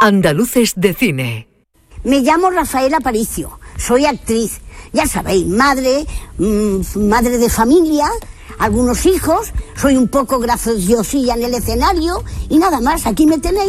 Andaluces de cine. Me llamo Rafaela Aparicio, soy actriz, ya sabéis, madre de familia, algunos hijos, soy un poco graciosilla en el escenario y nada más, aquí me tenéis.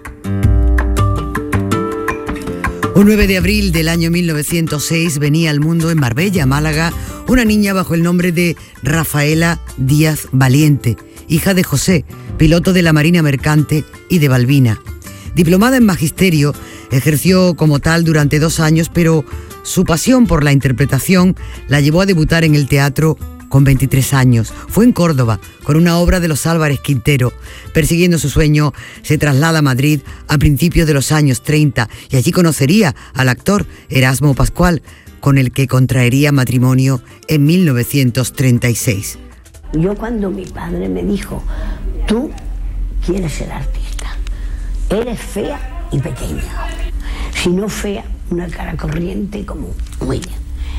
Un 9 de abril del año 1906 venía al mundo en Marbella, Málaga, una niña bajo el nombre de Rafaela Díaz Valiente, hija de José, piloto de la Marina Mercante y de Balbina. Diplomada en Magisterio, ejerció como tal durante 2 años, pero su pasión por la interpretación la llevó a debutar en el teatro con 23 años. Fue en Córdoba, con una obra de los Álvarez Quintero. Persiguiendo su sueño, se traslada a Madrid a principios de los años 30 y allí conocería al actor Erasmo Pascual, con el que contraería matrimonio en 1936. Yo cuando mi padre me dijo, tú quieres ser artista, eres fea y pequeña, si no fea, una cara corriente como muy bien.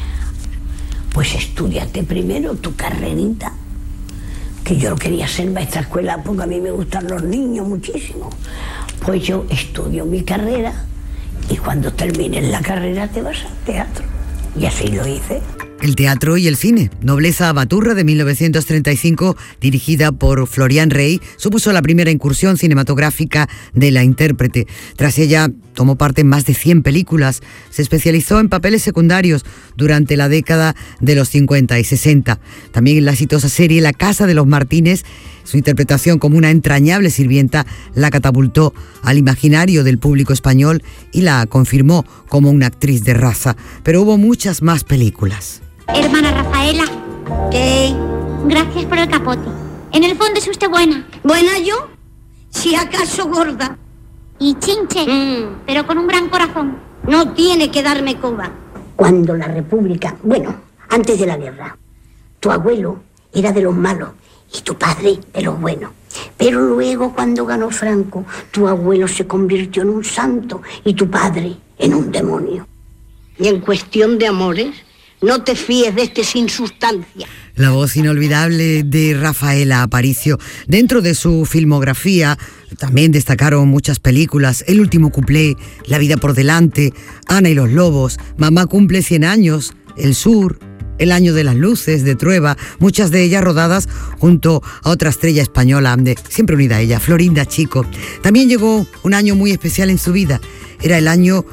Pues estudiate primero tu carrerita, que yo quería ser maestra de escuela porque a mí me gustan los niños muchísimo. Pues yo estudio mi carrera y cuando termines la carrera te vas al teatro. Y así lo hice. El teatro y el cine. Nobleza Baturra, de 1935, dirigida por Florian Rey, supuso la primera incursión cinematográfica de la intérprete. Tras ella tomó parte en más de 100 películas. Se especializó en papeles secundarios durante la década de los 50 y 60. También en la exitosa serie La Casa de los Martínez, su interpretación como una entrañable sirvienta la catapultó al imaginario del público español y la confirmó como una actriz de raza. Pero hubo muchas más películas. Hermana Rafaela. ¿Qué? Gracias por el capote. En el fondo es usted buena. ¿Buena yo? Si acaso gorda. Y chinche, pero con un gran corazón. No tiene que darme coba. Cuando la República, bueno, antes de la guerra, tu abuelo era de los malos y tu padre de los buenos. Pero luego, cuando ganó Franco, tu abuelo se convirtió en un santo y tu padre en un demonio. Y en cuestión de amores, no te fíes de este sin sustancia. La voz inolvidable de Rafaela Aparicio. Dentro de su filmografía también destacaron muchas películas: El último cuplé, La vida por delante, Ana y los lobos, Mamá cumple 100 años, El sur, El año de las luces, de Trueba, muchas de ellas rodadas junto a otra estrella española, siempre unida a ella, Florinda Chico. También llegó un año muy especial en su vida. Era el año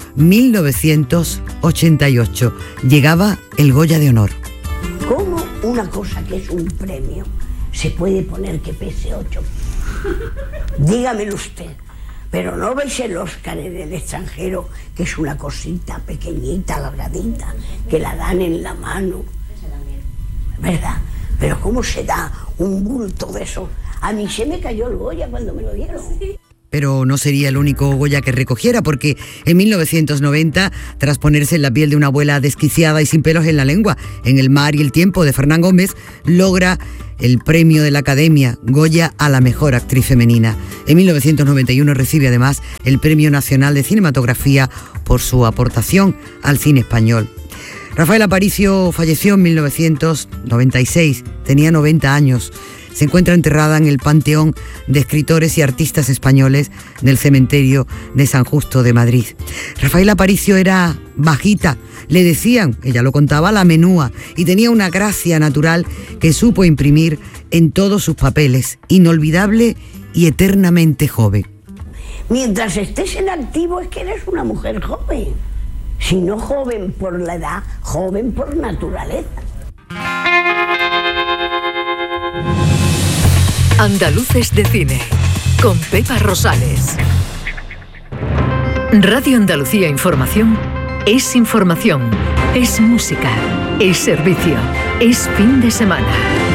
1988. Llegaba el Goya de Honor. ¿Cómo una cosa que es un premio se puede poner que pese 8? Dígamelo usted. Pero no veis el Oscar en el extranjero, que es una cosita pequeñita, alargadita, que la dan en la mano. ¿Verdad? Pero ¿cómo se da un bulto de eso? A mí se me cayó el Goya cuando me lo dieron. Pero no sería el único Goya que recogiera, porque en 1990, tras ponerse en la piel de una abuela desquiciada y sin pelos en la lengua, en El mar y el tiempo, de Fernán Gómez, logra el premio de la Academia, Goya a la mejor actriz femenina. En 1991 recibe además el Premio Nacional de Cinematografía por su aportación al cine español. Rafaela Aparicio falleció en 1996, tenía 90 años. Se encuentra enterrada en el Panteón de Escritores y Artistas Españoles del Cementerio de San Justo de Madrid. Rafaela Aparicio era bajita, le decían, ella lo contaba, la menúa, y tenía una gracia natural que supo imprimir en todos sus papeles, inolvidable y eternamente joven. Mientras estés en activo es que eres una mujer joven. Si no joven por la edad, joven por naturaleza. Andaluces de cine, con Pepa Rosales. Radio Andalucía Información es información, es música, es servicio, es fin de semana.